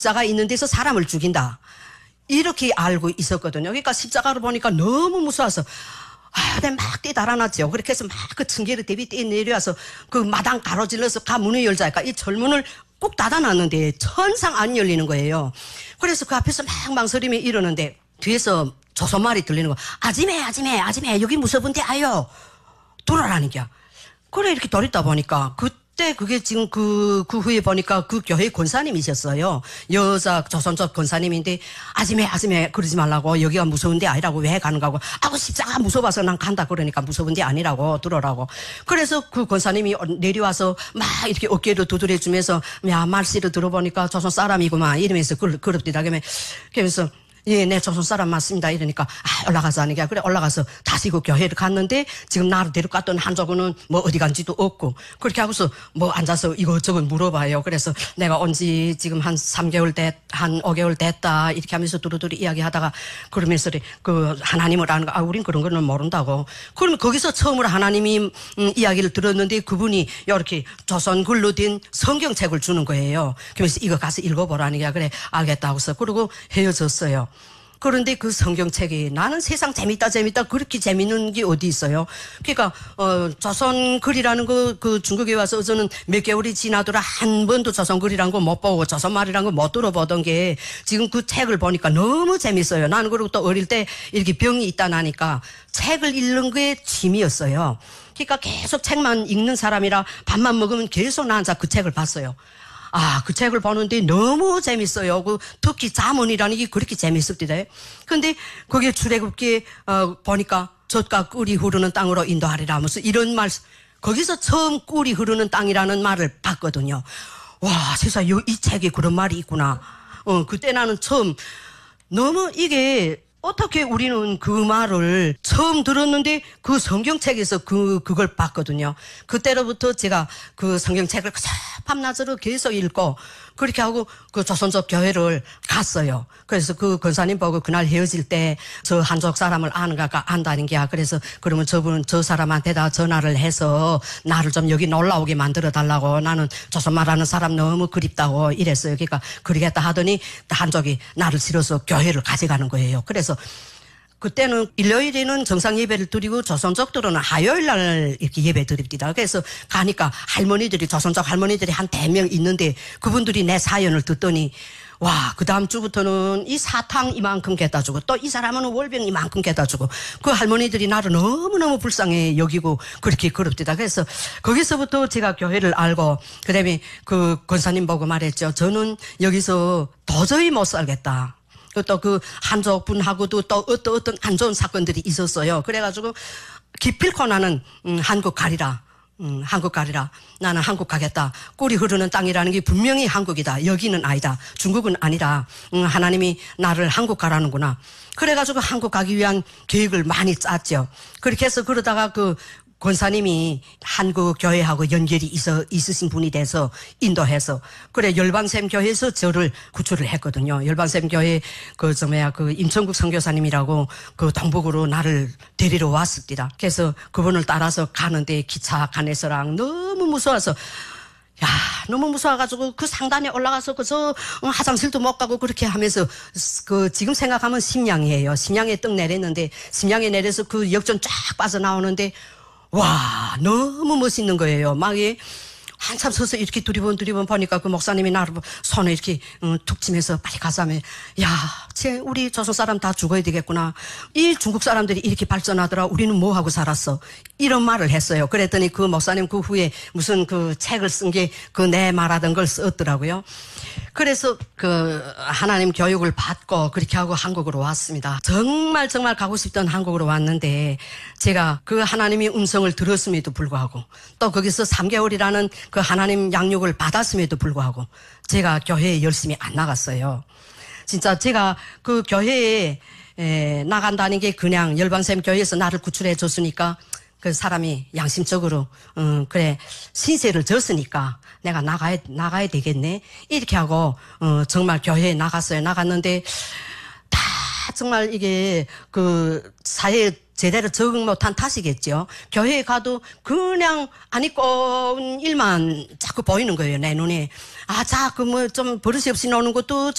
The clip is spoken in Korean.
십자가 있는 데서 사람을 죽인다. 이렇게 알고 있었거든요. 그러니까 십자가를 보니까 너무 무서워서 내가 막 뛰 달아났죠. 그렇게 해서 막 그 층계를 대비 뛰 내려와서 그 마당 가로질러서 문을 열자 하니까 이 철문을 꼭 닫아놨는데 천상 안 열리는 거예요. 그래서 그 앞에서 막 망설임이 이러는데 뒤에서 조선말이 들리는 거. 아지매 여기 무서운데 아요. 돌아라니까. 그래 이렇게 돌있다 보니까 그때 그게 지금 그 후에 보니까 그 교회 권사님이셨어요. 여자 조선족 권사님인데 아지매 그러지 말라고 여기가 무서운데 아니라고 왜 가는 거고. 십자가 무서워서 난 간다 그러니까 무서운데 아니라고 들어라고. 그래서 그 권사님이 내려와서 막 이렇게 어깨를 두드려 주면서 야 말씨를 들어보니까 조선 사람이구만 이러면서 그럽디다. 그러면서 예, 내 조선 사람 맞습니다. 이러니까, 올라가서 하는 게, 그래, 올라가서 다시 그 교회를 갔는데, 지금 나를 데려갔던 한조군은 뭐 어디 간지도 없고, 그렇게 하고서 뭐 앉아서 이것저것 물어봐요. 그래서 내가 온지 지금 한 3개월 한 5개월 됐다. 이렇게 하면서 두루두루 이야기하다가, 그러면서 그 하나님을 아는 거, 우린 그런 거는 모른다고. 그러면 거기서 처음으로 하나님이 이야기를 들었는데, 그분이 이렇게 조선 글로 된 성경책을 주는 거예요. 그러면서 이거 가서 읽어보라는 게, 그래, 알겠다 하고서, 그러고 헤어졌어요. 그런데 그 성경책이 나는 세상 재밌다 그렇게 재밌는 게 어디 있어요. 그러니까 조선 글이라는 그 중국에 와서 저는 몇 개월이 지나더라 한 번도 조선 글이라는 거 못 보고 조선 말이라는 거 못 들어보던 게 지금 그 책을 보니까 너무 재밌어요. 나는 그리고 또 어릴 때 이렇게 병이 있다 나니까 책을 읽는 게 취미였어요. 그러니까 계속 책만 읽는 사람이라 밥만 먹으면 계속 나 혼자 그 책을 봤어요. 그 책을 보는데 너무 재밌어요. 특히 잠언이라는 게 그렇게 재밌습니다. 근데 거기에 출애굽기에 보니까 젖과 꿀이 흐르는 땅으로 인도하리라 하면서 이런 말, 거기서 처음 꿀이 흐르는 땅이라는 말을 봤거든요. 와, 세상에 이 책에 그런 말이 있구나. 그때 나는 처음 너무 이게 어떻게 우리는 그 말을 처음 들었는데 그 성경책에서 그걸 봤거든요. 그때로부터 제가 그 성경책을 밤낮으로 계속 읽고 그렇게 하고 그 조선족 교회를 갔어요. 그래서 그 권사님 보고 그날 헤어질 때 저 한족 사람을 안다는 게야. 그래서 그러면 저 사람한테다 전화를 해서 나를 좀 여기 놀라오게 만들어 달라고. 나는 조선 말하는 사람 너무 그립다고 이랬어요. 그러니까 그러겠다 하더니 한족이 나를 실어서 교회를 가져가는 거예요. 그래서 그때는 일요일에는 정상 예배를 드리고 조선족들은 화요일 날 이렇게 예배 드립니다. 그래서 가니까 조선족 할머니들이 한 100명 있는데 그분들이 내 사연을 듣더니 와, 그 다음 주부터는 이 사탕 이만큼 갖다 주고 또 이 사람은 월병 이만큼 갖다 주고 그 할머니들이 나를 너무너무 불쌍해 여기고 그렇게 그럽디다. 그래서 거기서부터 제가 교회를 알고 그다음에 그 권사님 보고 말했죠. 저는 여기서 도저히 못 살겠다. 또 그 한족 분하고도 또 어떤 안 좋은 사건들이 있었어요. 그래가지고 기필코 나는 한국 가리라. 나는 한국 가겠다. 꿀이 흐르는 땅이라는 게 분명히 한국이다. 여기는 아니다. 중국은 아니다. 하나님이 나를 한국 가라는구나. 그래가지고 한국 가기 위한 계획을 많이 짰죠. 그렇게 해서 그러다가 그 권사님이 한국 교회하고 연결이 있으신 분이 돼서 인도해서 그래 열방샘 교회에서 저를 구출을 했거든요. 열방샘 교회 그 임천국 선교사님이라고 그 동북으로 나를 데리러 왔습니다. 그래서 그분을 따라서 가는데 기차 안에서랑 너무 무서워서 너무 무서워가지고 그 상단에 올라가서 그저 화장실도 못 가고 그렇게 하면서 지금 생각하면 심양이에요. 심양에 떡 내렸는데 심양에 내려서 그 역전 쫙 빠져나오는데 와, 너무 멋있는 거예요. 막 한참 서서 이렇게 두리번 보니까 그 목사님이 나를 손에 이렇게 툭 치면서 빨리 가자 하면 우리 조선 사람 다 죽어야 되겠구나. 이 중국 사람들이 이렇게 발전하더라. 우리는 뭐 하고 살았어. 이런 말을 했어요. 그랬더니 그 목사님 그 후에 무슨 그 책을 쓴 게 그 내 말하던 걸 썼더라고요. 그래서 그 하나님 교육을 받고 그렇게 하고 한국으로 왔습니다. 정말 가고 싶던 한국으로 왔는데 제가 그 하나님의 음성을 들었음에도 불구하고 또 거기서 3개월이라는 그 하나님 양육을 받았음에도 불구하고 제가 교회에 열심히 안 나갔어요. 진짜 제가 그 교회에 나간다는 게 그냥 열방샘 교회에서 나를 구출해 줬으니까 그 사람이 양심적으로 그래 신세를 졌으니까 내가 나가야 되겠네 이렇게 하고 정말 교회에 나갔어요. 나갔는데 다 정말 이게 그 사회 제대로 적응 못한 탓이겠죠. 교회에 가도 그냥 안 입고 온 일만 자꾸 보이는 거예요, 내 눈에. 아, 자, 그 뭐 좀 버릇이 없이 노는 것도